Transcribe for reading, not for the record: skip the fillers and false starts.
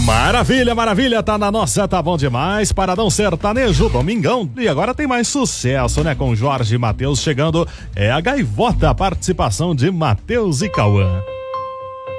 Maravilha, maravilha, tá na nossa, tá bom demais. Paradão Sertanejo, domingão. E agora tem mais sucesso, né? Com Jorge e Mateus chegando. É a Gaivota, a participação de Mateus e Cauã.